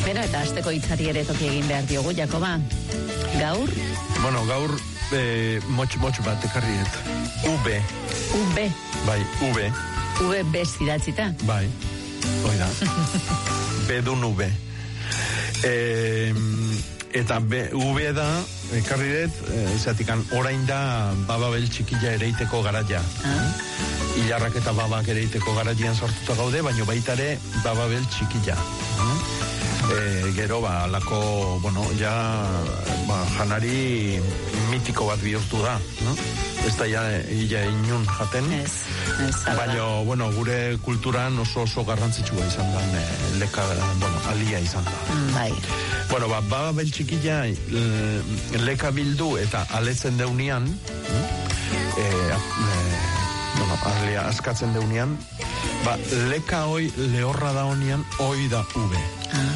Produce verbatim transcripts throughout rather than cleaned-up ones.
Bueno, eta asteko hitzari ere toki egin behar diogu, Jakoba. Gaur? Bueno, gaur eh, motx-motx bat ekarriet. U-B. U-B. Bai, U-B. U-B zidatzita. Bai, oida. Bedun U-B. Eh, eta U-B da, ekarriet, eh, zatikan orain da bababel txikila ereiteko garaia. Ah. Ilarrak eta babak ereiteko garaian sortuta gaude, baino baitare bababel txikila. E, gero, ba, alako, bueno, ja, ba, janari mitiko bat bihurtu da, no? Ez da, ja, ia inun jaten. Ez, ez, baina, bueno, gure kulturan oso oso garrantzitsua izan da, e, leka, bueno, alia izan da. Mm, bai. Bueno, ba, bababel txikila leka bildu eta aletzen deunian, e, e, bueno, alia askatzen deunian, ba, leka hoi lehorra da honian, hoi da U-B. Ah.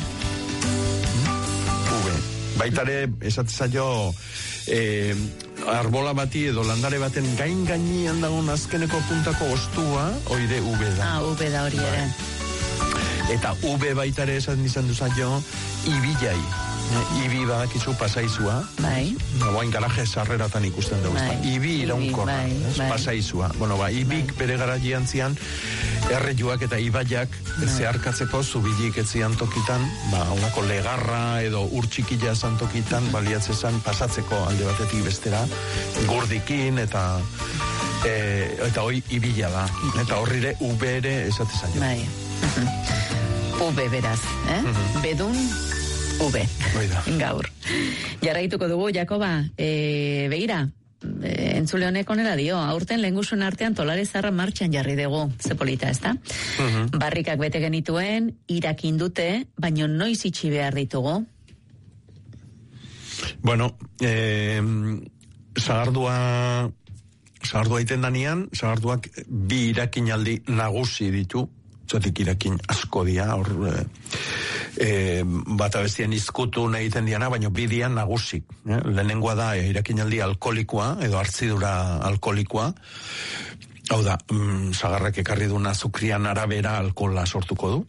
Baitare, esatzaio, eh, arbola bati edo landare baten gain gainian dagoen azkeneko puntako ostua, oide U-B da. Ah, U-B da hori ere. Eta U-B baitare esaten izan duzaio, ibilai. Eh, ibi badakizu pasaizua. Bai. Baina garaje sarreratan ikusten dugu. Bai. Ibi iraunkorra, bai, bai. pasaizua. Bueno, ba, ibik bai. Bere garaian zian, errejuak eta ibaiak bai. Zeharkatzeko zubilik etzian tokitan, ba, honako legarra edo urtxikila zan tokitan, baliatzezan pasatzeko alde batetik bestera, gurdikin eta e, eta hoi ibila da. Eta horrire U-B ere esatezaio. Bai. U-B beraz, eh? Uh-huh. Bedun U-B. Gaur. Jarraituko dugu, Jakoba, e, begira, e, entzule honek onera dio, aurten lehengusun artean tolare zarra martxan jarri dugu, zepolita, ez da? Uh-huh. Barrikak bete genituen, irakin dute, baino noiz itxi behar ditugu? Bueno, eh, sagardua, sagardua iten danian, sagarduak bi irakinaldi nagusi ditu, zotik irakin asko dia, hor... Eh, E, bat abestien izkutu egiten diana, baina bidian nagusik. Eh? Lehenengoa da e, irakinaldi alkolikoa, edo hartzidura alkolikoa. Hau da, mm, sagarrak ekarri duna azukrian arabera alkola sortuko du.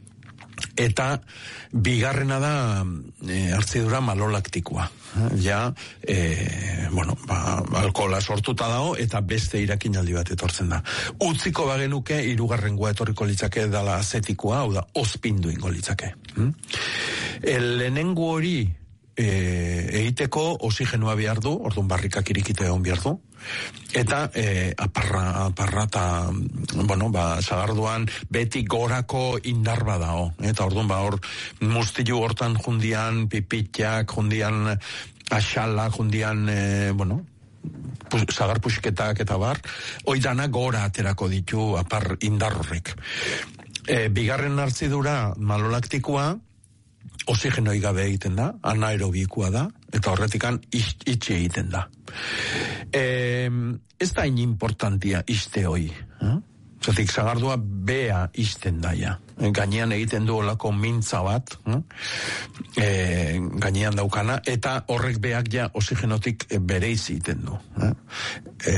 Eta bigarrena da e, hartzidura malolaktikoa. Ja, e, bueno, ba, alkola sortuta dago eta beste irakinaldi bat etortzen da. Utziko bagenuke hirugarrengoa etorriko litzake dala azetikoa, hau da, ospindu ingo litzake. Hmm? Lehenengo hori e, egiteko oxigenua behar du, orduan barrikak irikite egon behar du, eta e, aparra, aparra eta, bueno, ba, sagarduan beti gorako indar badao, eta orduan ba, hor, mustilu hortan jundian, pipitxak, jundian axala, jundian, e, bueno, pus, sagar pusiketak eta bar, oidana gora aterako ditu apar indar horrek. E, bigarren hartzidura malolaktikoa, oxigenoi gabe egiten da, anaerobikoa da, eta horretikan itxi egiten da. E, ez da hain importantia iste hoi. Eh? Zatik, sagardua bea izten daia. Gainean egiten du olako mintza bat, eh? E, gainean daukana, eta horrek beak ja oxigenotik bereiz egiten du. Eh? E,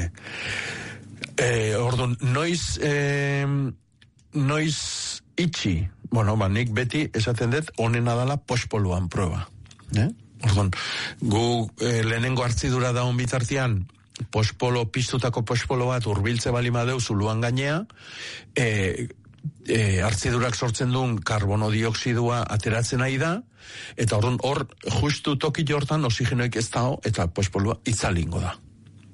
e, orduan, noiz, e, noiz itxi, bueno, ba, nik beti esaten dut onena dala pospoluan proba. Eh? Orduan, gu e, lehenengo hartzidura daun bitartian, pospolo, piztutako pospolo bat urbiltze balimadeu zuluan gainea, e, e, hartzidurak sortzen duen karbonodioksidua ateratzen nahi da, eta orduan hor, justu toki jortan oxigenoik ez dago, eta pospoloa itzalingo da.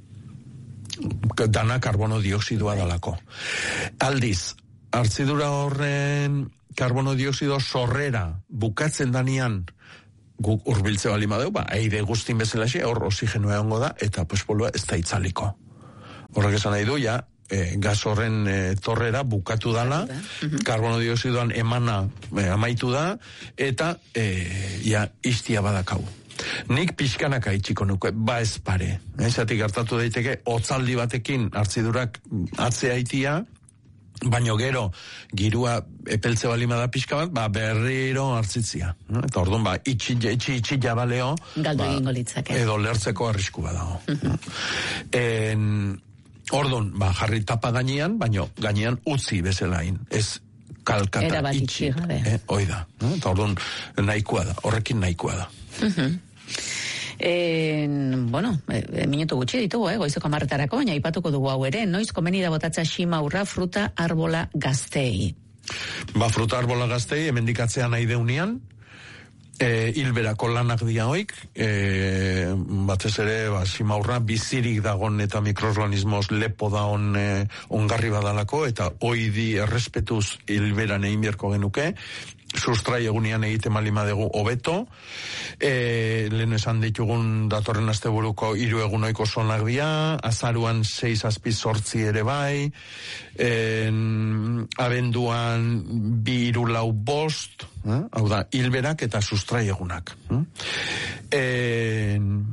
Dana karbonodioksidua dalako. Aldiz, hartzidura horren karbonodioksido sorrera bukatzen danian guk urbiltze bali madeu, ba, eide guztin bezalaxe, hor oxigenoa egongo da, eta pospolua ez da itzaliko. Horrek esan nahi du, ja, e, gaz horren e, torrera bukatu dala, uh-huh. Karbonodioksidoan emana e, amaitu da, eta e, ja, istia badakau. Nik pixkanaka itxiko nuke, ba ez pare. Ezatik hartatu daiteke, otzaldi batekin hartzidurak atzea itia, baino gero, girua epeltze balima da pixka bat, ba, berriro hartzitzia. Eta orduan, ba, itxi, itxi, itxi jabaleo, galdu ba, egingo litzake. Edo lertzeko arrisku badago. Uh-huh. En, orduan, ba, jarri tapa gainean, baino gainean utzi bezalain. Ez kalkata itxi. Eh, oida. No? Eta orduan nahikoa da, horrekin nahikoa da. Uh-huh. En, bueno, e, minutu gutxi ditugu, eh, goizeko hamarretarako, baina aipatuko dugu hau ere, noiz komeni da botatza ximaurra fruta arbola gaztei. Ba, fruta arbola gaztei, hemendikatzea nahi deunian, E, hilberako lanak dia hoik, e, batez ere, ba, simaurra, bizirik dagon eta mikroorganismos lepo da on, e, ongarri badalako, eta hoi di errespetuz hilberan egin bierko genuke, sustrai egunean egite malima dugu hobeto, e, lehen esan ditugun datorren asteburuko hiru egunoiko sonak dia, azaruan seis azpi sortzi ere bai, en, abenduan bi hiru lau bost, eh? Hau da, hilberak eta sustrai egunak. Eh?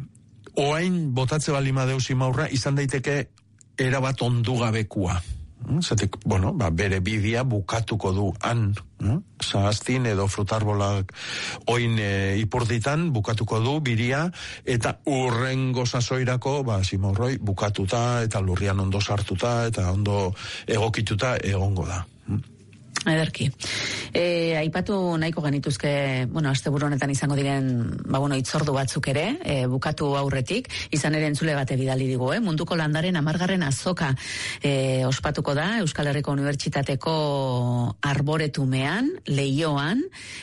Oain botatze balima deu simaurra, izan daiteke erabat ondugabekua. Zatek, bueno, ba, bere bidia bukatuko du han, no? Zahaztin edo frutarbolak oin e, ipurditan bukatuko du biria, eta urrengo sasoirako, ba, simaurroi bukatuta eta lurrian ondo sartuta eta ondo egokituta egongo da. Ederki. E, aipatu nahiko genituzke, bueno, asteburu honetan izango diren, ba, bueno, itzordu batzuk ere, e, bukatu aurretik, izan ere entzule bate bidali digu, eh? Munduko landaren amargarren azoka e, ospatuko da, Euskal Herriko Unibertsitateko arboretumean, Leioan,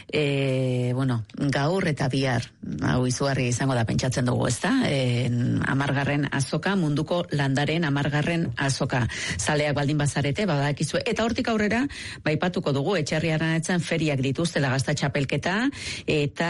e, bueno, gaur eta bihar, hau izugarri izango da pentsatzen dugu, ezta? E, amargarren azoka, munduko landaren amargarren azoka. Zaleak baldin bazarete, badakizue, eta hortik aurrera, bai, aipatuko dugu, etxerriaran etzen feriak dituztela gazta txapelketa, eta,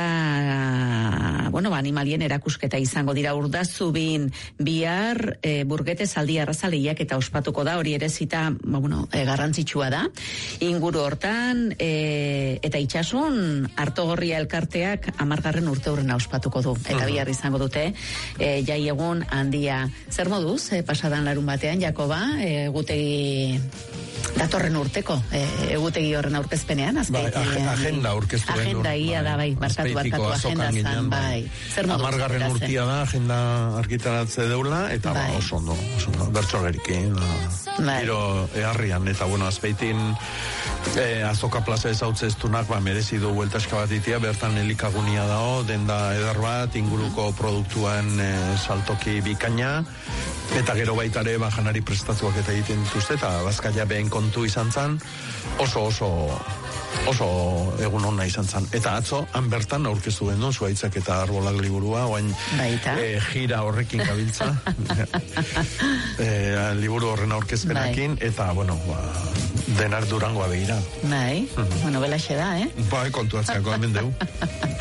bueno, ba, animalien erakusketa izango dira Urdazubin bihar, e, burgete zaldi arrazaleiak eta ospatuko da, hori ere zita, ba, bueno, e, garrantzitsua da. Inguru hortan, e, eta itxasun, Artogorria elkarteak amargarren urte hurrena ospatuko du, eta bihar izango dute, e, jai egun handia. Zer moduz, e, pasadan larun batean, Jakoba, e, gutegi datorren urteko, e, egutegi horren aurkezpenean, azpeitian. Ba, agenda aurkeztu den. Agenda ia da, bai, barkatu, barkatu, agenda zan, bai. Zer moduz? Amargarren urtia da, agenda argitaratze deula, eta bai. Ba, oso ondo, oso ondo, bertxogerik, bai. Giro eharrian, eta bueno, azpeitin e, azoka plaza ezautze eztunak, ba, merezi du bueltaska bat itia, bertan elikagunia dao, denda edar bat, inguruko produktuan e, saltoki bikaina, eta gero baitare, ba, janari prestatuak eta egiten dituzte, eta bazkaia behen kontu izan zan, oso oso oso egun hona izan zan. Eta atzo, han bertan aurkeztu genuen, Zuhaitzak eta Arbolak liburua, oain e, gira horrekin gabiltza, e, liburu horren aurkezpenakin, bai. Eta, bueno, ba, denar Durangoa behira. Bai, uh-huh. Bueno, belaxe da, eh? Bai, kontuatzeako hemen dugu.